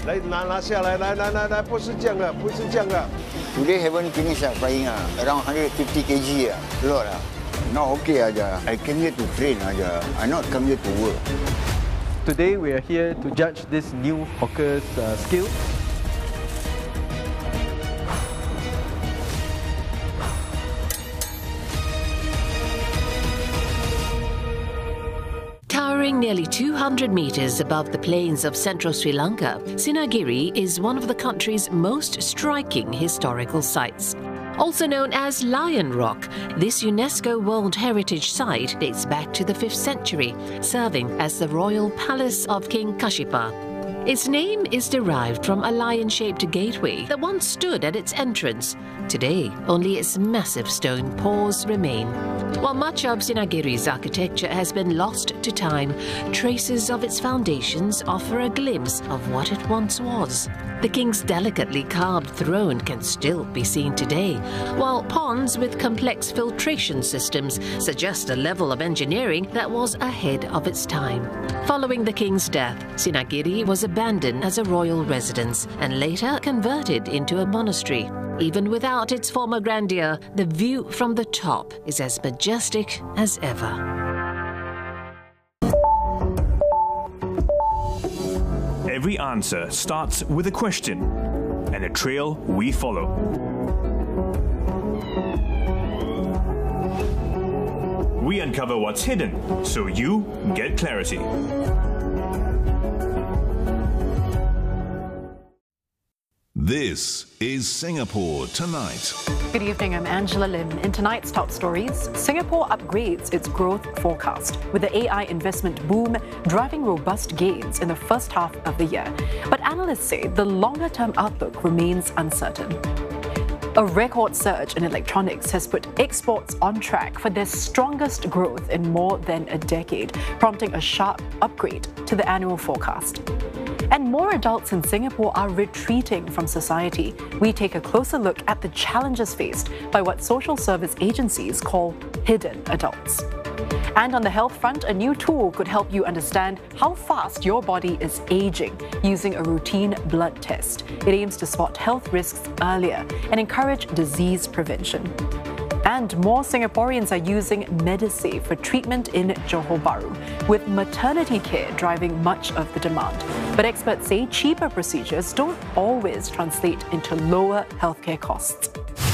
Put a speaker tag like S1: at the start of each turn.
S1: 来拿下来，来，不是这样的，不是这样的。
S2: Today haven't finished flying around 150 kg a lot Not okay aja. I came here to train aja. I not come here to work.
S3: Today we are here to judge this new hawker's skill.
S4: Towering nearly 200 meters above the plains of central Sri Lanka, Sinagiri is one of the country's most striking historical sites. Also known as Lion Rock, this UNESCO World Heritage Site dates back to the 5th century, serving as the royal palace of King Kashipa. Its name is derived from a lion-shaped gateway that once stood at its entrance. Today, only its massive stone paws remain. While much of Sinagiri's architecture has been lost to time, traces of its foundations offer a glimpse of what it once was. The king's delicately carved throne can still be seen today, while ponds with complex filtration systems suggest a level of engineering that was ahead of its time. Following the king's death, Sinagiri was abandoned as a royal residence and later converted into a monastery. Even without its former grandeur, the view from the top is as majestic as ever.
S5: Every answer starts with a question and a trail we follow. We uncover what's hidden so you get clarity.
S6: This is Singapore Tonight.
S7: Good evening, I'm Angela Lim. In tonight's top stories, Singapore upgrades its growth forecast with the AI investment boom driving robust gains in the first half of the year. But analysts say the longer-term outlook remains uncertain. A record surge in electronics has put exports on track for their strongest growth in more than a decade, prompting a sharp upgrade to the annual forecast. And more adults in Singapore are retreating from society. We take a closer look at the challenges faced by what social service agencies call hidden adults. And on the health front, a new tool could help you understand how fast your body is aging using a routine blood test. It aims to spot health risks earlier and encourage disease prevention. And more Singaporeans are using Medisafe for treatment in Johor Bahru, with maternity care driving much of the demand. But experts say cheaper procedures don't always translate into lower healthcare costs.